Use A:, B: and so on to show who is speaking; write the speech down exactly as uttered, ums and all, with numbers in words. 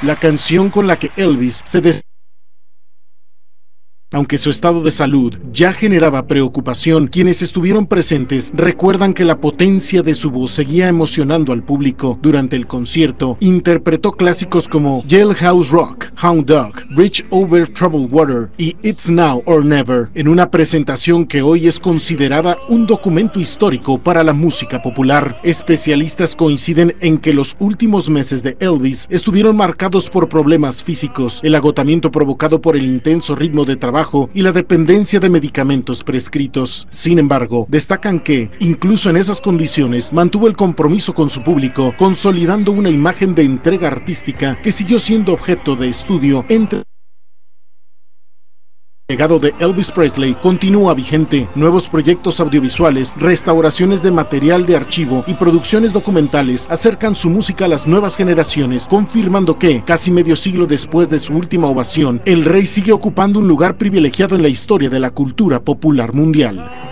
A: la canción con la que Elvis se des Aunque su estado de salud ya generaba preocupación, quienes estuvieron presentes recuerdan que la potencia de su voz seguía emocionando al público. Durante el concierto, interpretó clásicos como Jailhouse Rock, Hound Dog, Bridge Over Troubled Water y It's Now or Never, en una presentación que hoy es considerada un documento histórico para la música popular. Especialistas coinciden en que los últimos meses de Elvis estuvieron marcados por problemas físicos, el agotamiento provocado por el intenso ritmo de trabajo y la dependencia de medicamentos prescritos. Sin embargo, destacan que, incluso en esas condiciones, mantuvo el compromiso con su público, consolidando una imagen de entrega artística que siguió siendo objeto de estudio entre El legado de Elvis Presley continúa vigente. Nuevos proyectos audiovisuales, restauraciones de material de archivo y producciones documentales acercan su música a las nuevas generaciones, confirmando que, casi medio siglo después de su última ovación, el rey sigue ocupando un lugar privilegiado en la historia de la cultura popular mundial.